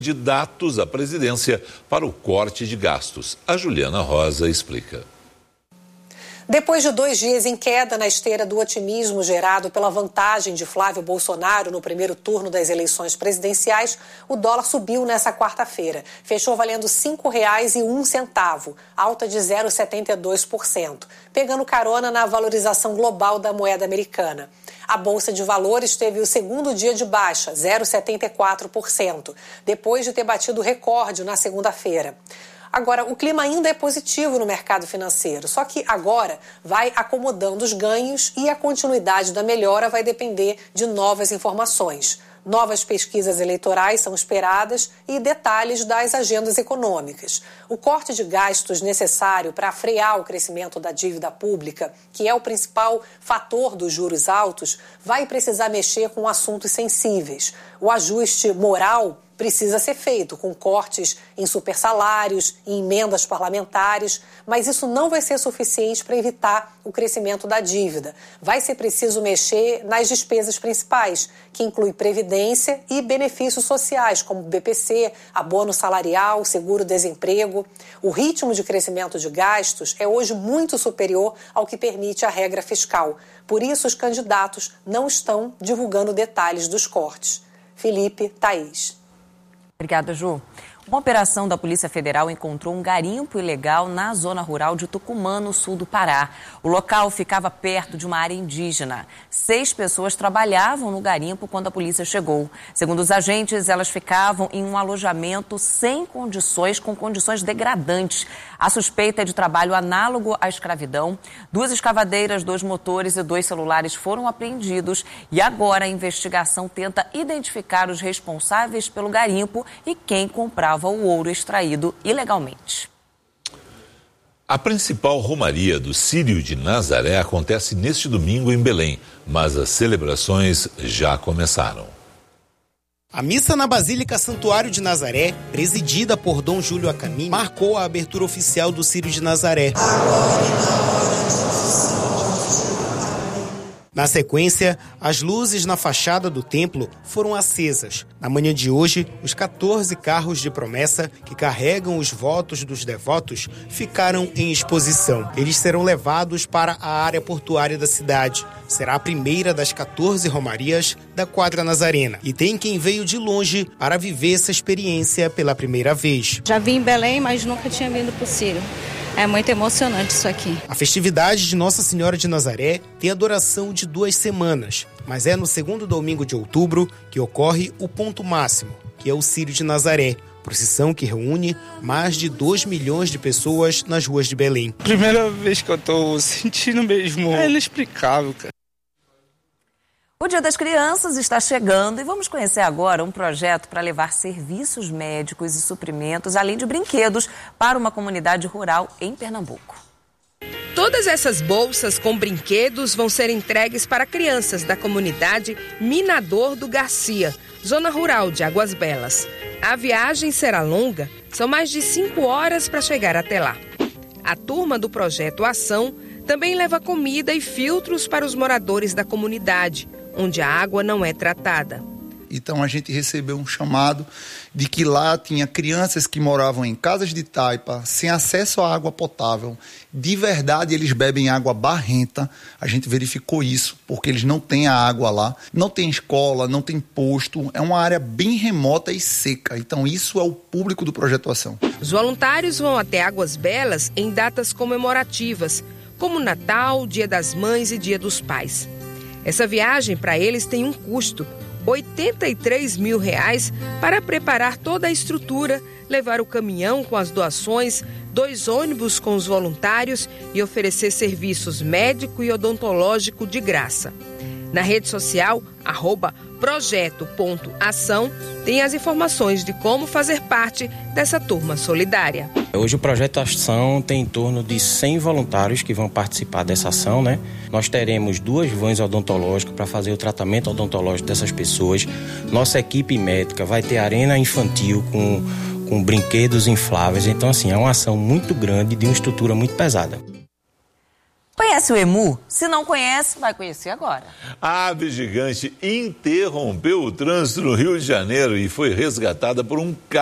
Candidatos à presidência para o corte de gastos. A Juliana Rosa explica. Depois de 2 dias em queda na esteira do otimismo gerado pela vantagem de Flávio Bolsonaro no primeiro turno das eleições presidenciais, o dólar subiu nesta quarta-feira. Fechou valendo R$ 5,01, alta de 0,72%, pegando carona na valorização global da moeda americana. A Bolsa de Valores teve o segundo dia de baixa, 0,74%, depois de ter batido recorde na segunda-feira. Agora, o clima ainda é positivo no mercado financeiro, só que agora vai acomodando os ganhos e a continuidade da melhora vai depender de novas informações. Novas pesquisas eleitorais são esperadas e detalhes das agendas econômicas. O corte de gastos necessário para frear o crescimento da dívida pública, que é o principal fator dos juros altos, vai precisar mexer com assuntos sensíveis. O ajuste moral precisa ser feito com cortes em supersalários, em emendas parlamentares, mas isso não vai ser suficiente para evitar o crescimento da dívida. Vai ser preciso mexer nas despesas principais, que inclui previdência e benefícios sociais, como BPC, abono salarial, seguro-desemprego. O ritmo de crescimento de gastos é hoje muito superior ao que permite a regra fiscal. Por isso, os candidatos não estão divulgando detalhes dos cortes. Felipe, Thaís. Obrigada, Ju. Uma operação da Polícia Federal encontrou um garimpo ilegal na zona rural de Tucumã, no sul do Pará. O local ficava perto de uma área indígena. 6 pessoas trabalhavam no garimpo quando a polícia chegou. Segundo os agentes, elas ficavam em um alojamento sem condições, com condições degradantes. A suspeita é de trabalho análogo à escravidão. 2 escavadeiras, 2 motores e 2 celulares foram apreendidos. E agora a investigação tenta identificar os responsáveis pelo garimpo e quem comprava o ouro extraído ilegalmente. A principal romaria do Círio de Nazaré acontece neste domingo em Belém, mas as celebrações já começaram. A missa na Basílica Santuário de Nazaré, presidida por Dom Júlio Acamini, marcou a abertura oficial do Círio de Nazaré. Na sequência, as luzes na fachada do templo foram acesas. Na manhã de hoje, os 14 carros de promessa que carregam os votos dos devotos ficaram em exposição. Eles serão levados para a área portuária da cidade. Será a primeira das 14 romarias da Quadra Nazarena. E tem quem veio de longe para viver essa experiência pela primeira vez. Já vim em Belém, mas nunca tinha vindo para o Círio. É muito emocionante isso aqui. A festividade de Nossa Senhora de Nazaré tem a duração de 2 semanas, mas é no segundo domingo de outubro que ocorre o ponto máximo, que é o Círio de Nazaré. Procissão que reúne mais de 2 milhões de pessoas nas ruas de Belém. Primeira vez que eu tô sentindo mesmo. É inexplicável, cara. O Dia das Crianças está chegando e vamos conhecer agora um projeto para levar serviços médicos e suprimentos, além de brinquedos, para uma comunidade rural em Pernambuco. Todas essas bolsas com brinquedos vão ser entregues para crianças da comunidade Minador do Garcia, zona rural de Águas Belas. A viagem será longa, são mais de 5 horas para chegar até lá. A turma do Projeto Ação também leva comida e filtros para os moradores da comunidade, onde a água não é tratada. Então a gente recebeu um chamado de que lá tinha crianças que moravam em casas de taipa, sem acesso à água potável. De verdade, eles bebem água barrenta. A gente verificou isso, porque eles não têm a água lá. Não tem escola, não tem posto. É uma área bem remota e seca. Então isso é o público do Projeto Ação. Os voluntários vão até Águas Belas em datas comemorativas, como Natal, Dia das Mães e Dia dos Pais. Essa viagem para eles tem um custo, R$83 mil, para preparar toda a estrutura, levar o caminhão com as doações, 2 ônibus com os voluntários e oferecer serviços médico e odontológico de graça. Na rede social, @projeto.ação, tem as informações de como fazer parte dessa turma solidária. Hoje o Projeto Ação tem em torno de 100 voluntários que vão participar dessa ação, né? Nós teremos 2 vans odontológicas para fazer o tratamento odontológico dessas pessoas. Nossa equipe médica vai ter arena infantil com brinquedos infláveis. Então, assim, é uma ação muito grande de uma estrutura muito pesada. Conhece o emu? Se não conhece, vai conhecer agora. A ave gigante interrompeu o trânsito no Rio de Janeiro e foi resgatada por um carro.